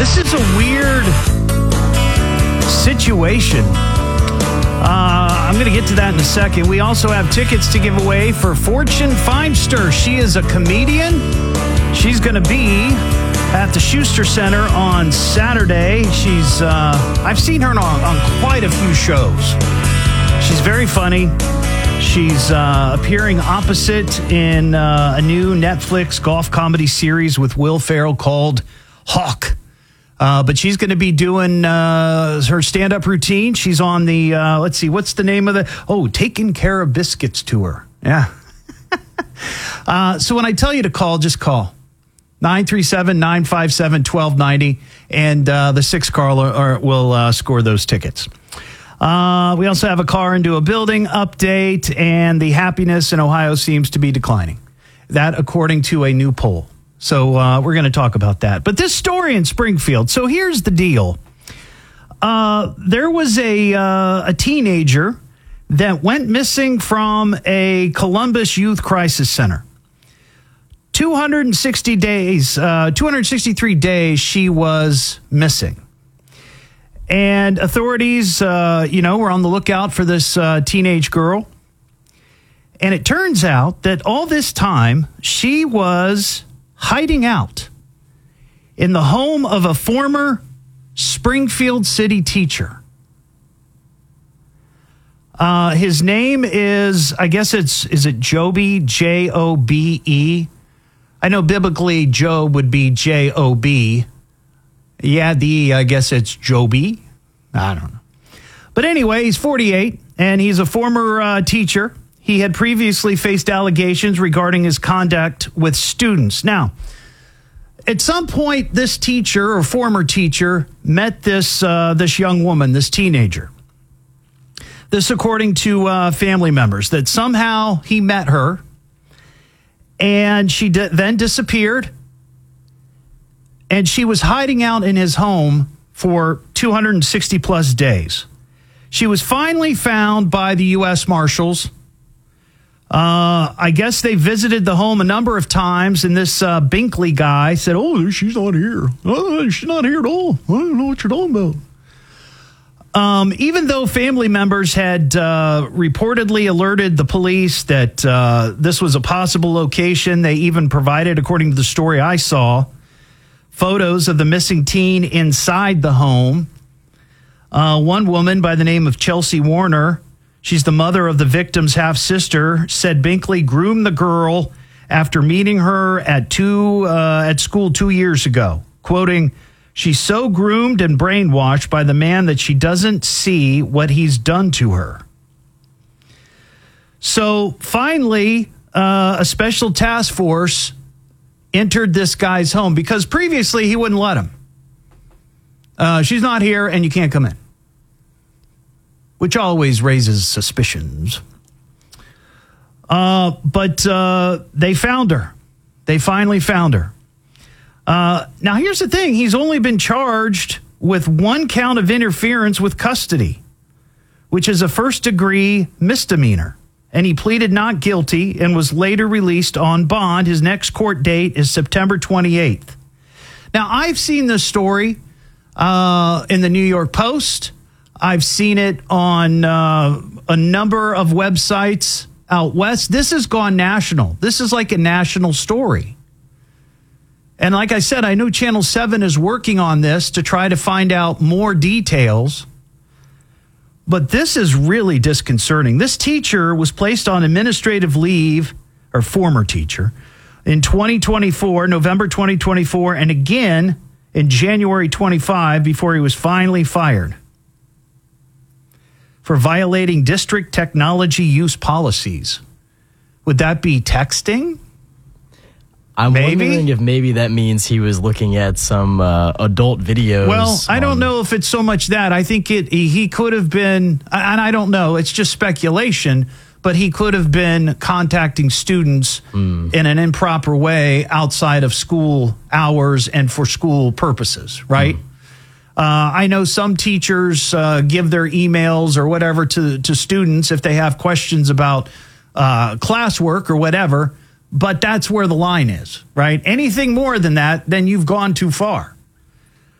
This is a weird situation. I'm going to get to that in a second. We also have tickets to give away for Fortune Feimster. She is a comedian. She's going to be at the Schuster Center on Saturday. I've seen her on quite a few shows. She's very funny. She's appearing opposite in a new Netflix golf comedy series with Will Ferrell called Hawk. But she's going to be doing her stand-up routine. She's on the, let's see, what's the name of Taking Care of Biscuits tour. Yeah. So when I tell you to call, just call. 937-957-1290, and the 6 caller will score those tickets. We also have a car into a building update, and the happiness in Ohio seems to be declining. That according to a new poll. So we're going to talk about that. But this story in Springfield, so here's the deal. There was a teenager that went missing from a Columbus Youth Crisis Center. 263 days she was missing. And authorities, were on the lookout for this teenage girl. And it turns out that all this time she was hiding out in the home of a former Springfield City teacher. His name is, I guess is it Joby, Jobe? I know biblically Job would be Job. Yeah, I guess it's Joby. I don't know. But anyway, he's 48, and he's a former teacher. He had previously faced allegations regarding his conduct with students. Now, at some point, this teacher or former teacher met this young woman, this teenager. This according to family members, that somehow he met her, and she then disappeared, and she was hiding out in his home for 260 plus days. She was finally found by the U.S. Marshals. I guess they visited the home a number of times, and this Binkley guy said, "Oh, she's not here. Oh, she's not here at all. I don't know what you're talking about." Even though family members had reportedly alerted the police that this was a possible location, they even provided, according to the story I saw, photos of the missing teen inside the home. One woman by the name of Chelsea Warner, she's the mother of the victim's half-sister, said Binkley groomed the girl after meeting her at school 2 years ago. Quoting, "She's so groomed and brainwashed by the man that she doesn't see what he's done to her." So finally, a special task force entered this guy's home because previously he wouldn't let him. She's not here and you can't come in, which always raises suspicions. But they found her. They finally found her. Now, here's the thing. He's only been charged with one count of interference with custody, which is a first-degree misdemeanor. And he pleaded not guilty and was later released on bond. His next court date is September 28th. Now, I've seen this story in the New York Post. I've seen it on a number of websites out west. This has gone national. This is like a national story. And like I said, I know Channel 7 is working on this to try to find out more details. But this is really disconcerting. This teacher was placed on administrative leave, or former teacher, in 2024, November 2024, and again in January 25 before he was finally fired for violating district technology use policies. Would that be texting? I'm wondering if maybe that means he was looking at some adult videos. Well, I don't know if it's so much that. I think he could have been, and I don't know, it's just speculation, but he could have been contacting students in an improper way outside of school hours and for school purposes, right? I know some teachers give their emails or whatever to students if they have questions about classwork or whatever. But that's where the line is, right? Anything more than that, then you've gone too far.